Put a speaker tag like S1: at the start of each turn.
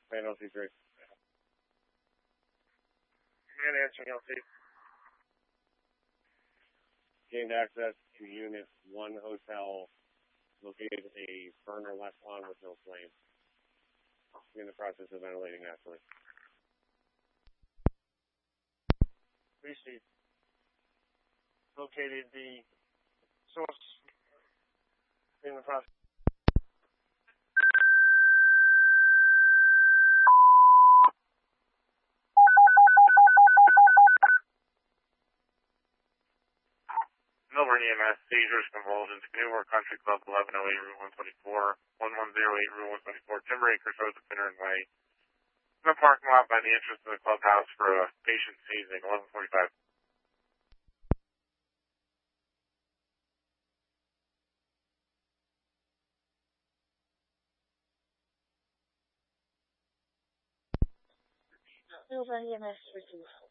S1: Man LC3.
S2: Man answering LC.
S1: Gained access to Unit 1 Hotel, located a burner left on with no flame. In the process of ventilating naturally.
S2: Receive. Located the source in the process.
S3: Melbourne EMS, seizures, convulsions, Canoe War Country Club, 1108 Route 124, 1108 Route 124, Timber Acres Road to Finneran Way. In the parking lot by the entrance to the clubhouse for a patient seizing, 1145.
S4: Melbourne EMS, receive.